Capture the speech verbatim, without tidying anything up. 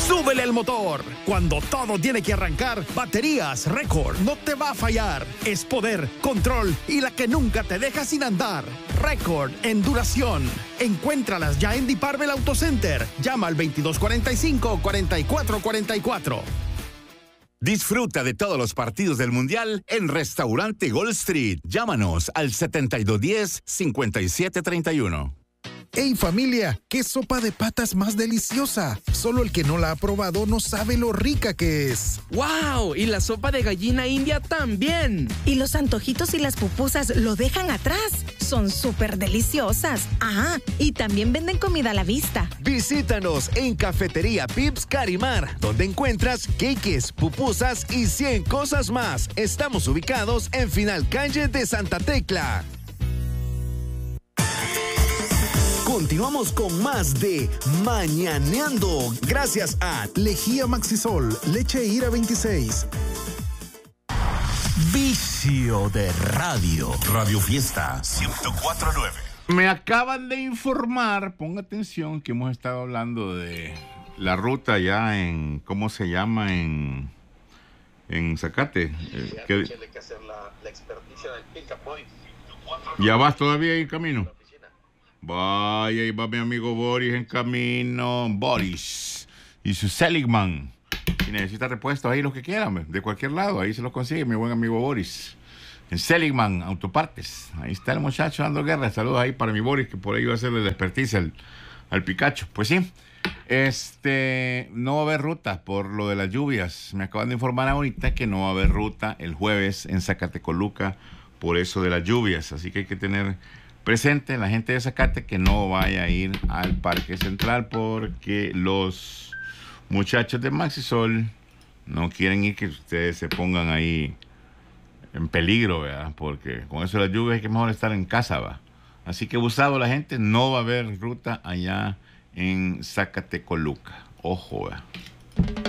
¡Súbele el motor! Cuando todo tiene que arrancar, Baterías Record no te va a fallar. Es poder, control y la que nunca te deja sin andar. Record en duración. Encuéntralas ya en Diparvel Auto Center. Llama al veintidós cuarenta y cinco, cuarenta y cuatro cuarenta y cuatro. Disfruta de todos los partidos del Mundial en Restaurante Gold Street. Llámanos al setenta y dos diez, cincuenta y siete treinta y uno. ¡Hey familia! ¡Qué sopa de patas más deliciosa! Solo el que no la ha probado no sabe lo rica que es. ¡Wow! Y la sopa de gallina india también. Y los antojitos y las pupusas lo dejan atrás. Son súper deliciosas. Ah, y también venden comida a la vista. Visítanos en Cafetería Pips Carimar, donde encuentras queques, pupusas y cien cosas más. Estamos ubicados en Final Calle de Santa Tecla. Continuamos con más de Mañaneando. Gracias a Lejía Maxisol, leche Ira veintiséis. Vicio de radio. Radio Fiesta ciento cuatro punto nueve. Me acaban de informar, ponga atención, que hemos estado hablando de la ruta ya en, ¿cómo se llama? En, en Zacate. Eh, que, tiene que hacer la, la experticia del pick-up boy. ¿Ya vas todavía ahí en camino? Vaya, ahí va mi amigo Boris en camino. Boris y su Seligman. Si necesita repuestos ahí, los que quieran, de cualquier lado, ahí se los consigue mi buen amigo Boris. En Seligman Autopartes. Ahí está el muchacho dando guerra. Saludos ahí para mi Boris, que por ahí va a hacerle la experticia al, al Picacho. Pues sí, este, no va a haber ruta por lo de las lluvias. Me acaban de informar ahorita que no va a haber ruta el jueves en Zacatecoluca por eso de las lluvias. Así que hay que tener presente la gente de Zacate que no vaya a ir al Parque Central porque los muchachos de Maxisol no quieren ir, que ustedes se pongan ahí en peligro, ¿verdad? Porque con eso de las lluvias hay que mejor estar en casa, ¿va? Así que abusado la gente, no va a haber ruta allá en Zacatecoluca. Ojo, ¿verdad?